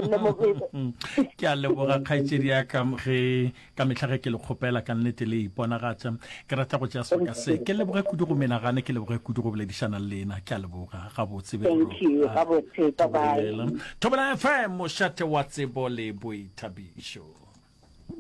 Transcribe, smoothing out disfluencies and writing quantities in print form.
mme Mokwetsi. Ke a leboga kgaitsedi ya ka metlhage ke le kgopela ka nnete le iponagatša ke rata go tšea soka se ke leboge kudu go menagane ke leboge kudu go boledišana le lena ke a leboga gabotse Thank you. Gabotse. Bye-bye. Thobela FM mošate wa tsebo le boithabišo.